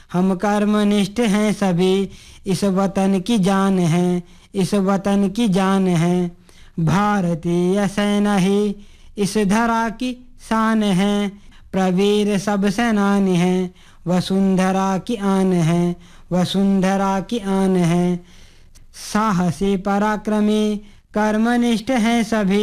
हम कर्मनिष्ठ हैं सभी, इस वतन की जान है, इस वतन की जान है। भारतीय सेना ही इस धरा की शान है, प्रवीर सब सेनानी हैं, वसुंधरा की आन है, वसुंधरा की आन है। साहसी पराक्रमी कर्मनिष्ठ हैं सभी,